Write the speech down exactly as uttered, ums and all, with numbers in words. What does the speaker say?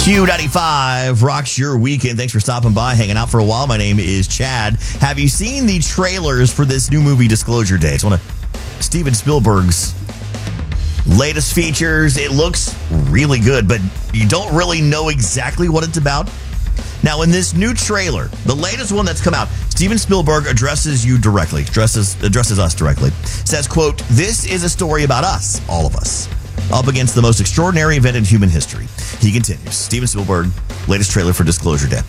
Q ninety-five rocks your weekend. Thanks for stopping by, hanging out for a while. My name is Chad. Have you seen the trailers for this new movie, Disclosure Day? It's one of Steven Spielberg's latest features. It looks really good, but you don't really know exactly what it's about. Now, in this new trailer, the latest one that's come out, Steven Spielberg addresses you directly, addresses, addresses us directly. Says, quote, "This is a story about us, all of us, up against the most extraordinary event in human history." He continues, Steven Spielberg, latest trailer for Disclosure Day.